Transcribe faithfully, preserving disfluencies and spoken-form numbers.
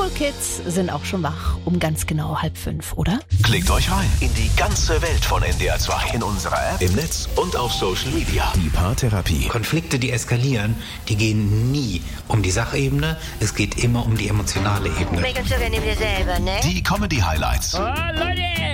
Cool Kids sind auch schon wach, um ganz genau halb fünf, oder? Klickt euch rein in die ganze Welt von N D R zwei. In unserer App, im Netz und auf Social Media. Die Paartherapie. Konflikte, die eskalieren, die gehen nie um die Sachebene. Es geht immer um die emotionale Ebene. Make 'em so gerne mit dir selber, ne? Die Comedy-Highlights. Oh, Leute!